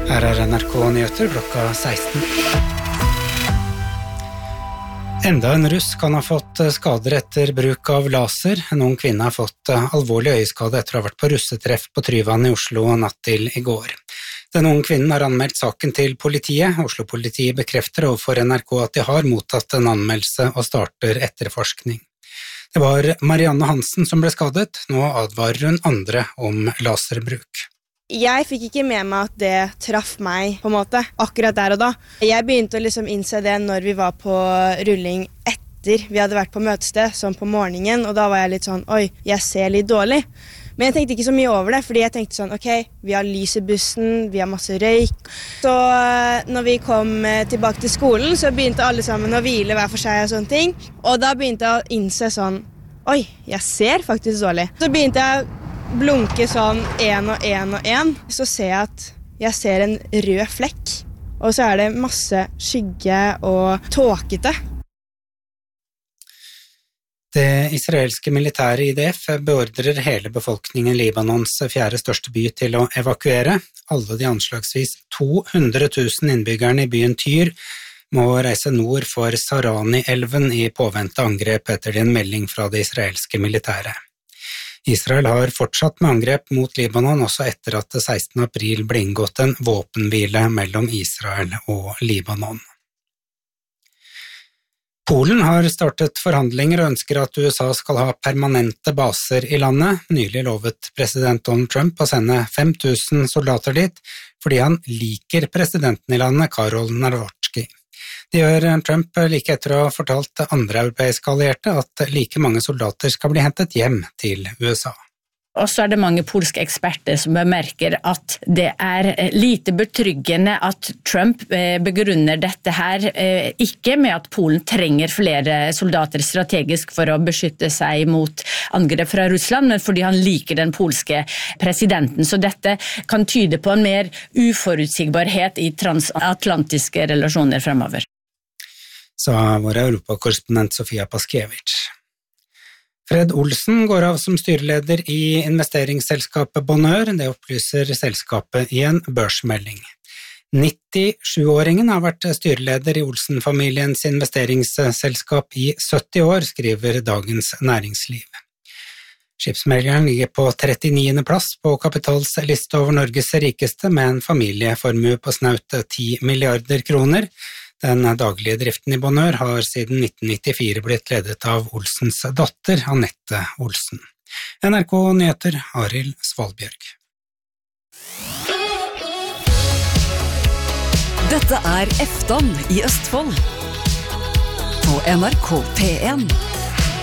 Her NRK Nyheter klokka 16. Enda en russ kan ha fått skader etter bruk av laser. En ung kvinne har fått alvorlig øyeskade etter å ha vært på russetreff på Tryvann i Oslo natt til i går. Den unge kvinnen har anmeldt saken til politiet. Oslo-politiet bekrefter overfor NRK at de har mottatt en anmeldelse og starter etterforskning. Det var Marianne Hansen som ble skadet. Nå advarer hun andre om laserbruk. Jeg fikk ikke med meg at det traff meg på en måte, akkurat der og da. Jeg begynte å innse det når vi var på rulling etter vi hadde vært på møtested, sånn på morgenen, og da var jeg litt sånn, oi, jeg ser litt dårlig. Men jeg tenkte ikke så mye over det, fordi jeg tenkte sånn, ok, vi har lys i bussen, vi har masse røyk. Så når vi kom tilbake til skolen, så begynte alle sammen å hvile hver for seg og sånne ting. Og da begynte jeg å innse sånn, oi, jeg ser faktisk dårlig. Så begynte jeg blunke sånn en og en, så ser jeg at jeg ser en rød flekk, og så det masse skygge og tåkete. Det israelske militære IDF beordrer hele befolkningen i Libanons 4. største by til å evakuere. Alle de anslagsvis 200 000 innbyggerne i byen Tyr må reise nord for Sarani-elven i påvente angrep etter en melding fra det israelske militæret. Israel har fortsatt med angrep mot Libanon også etter at det 16. april ble inngått en våpenhvile mellom Israel og Libanon. Polen har startet forhandlinger og ønsker at USA skal ha permanente baser i landet. Nylig lovet president Donald Trump å sende 5000 soldater dit, fordi han liker presidenten i landet, Karol Nawrocki. Det gjør Trump like etter å ha fortalt andre europeiske allierte at like mange soldater skal bli hentet hjem til USA. Og så det mange polske eksperter som bemerker at det lite betryggende at Trump begrunner dette her, ikke med at Polen trenger flere soldater strategisk for å beskytte seg mot angrep fra Russland, men fordi han liker den polske presidenten. Så dette kan tyde på en mer uforutsigbarhet i transatlantiske relasjoner fremover. Sa vår europakorrespondent Sofia Paskiewicz. Fred Olsen går av som styreleder i investeringsselskapet Bonheur. Det opplyser selskapet i en børsmelding. 97-åringen har vært styreleder i Olsen-familiens investeringsselskap i 70 år, skriver Dagens Næringsliv. Skipsmegleren ligger på 39. plass på Kapitals liste over Norges rikeste, med en familieformue på snaut 10 milliarder kroner. Den daglige driften i Bonheur har siden 1994 blitt ledet av Olsens datter, Annette Olsen. NRK Nyheter, Arild Svalbjørg. Dette Eftan i Østfold på NRK P1.